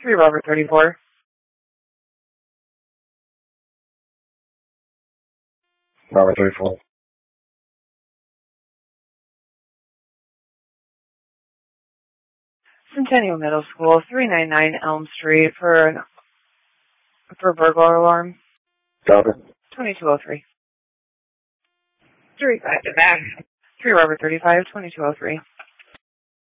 3 Robert 34. Robert 34. Centennial Middle School, 399 Elm Street for burglar alarm. Copy. 2203. 3 back to back. 3 Robert 35, 2203.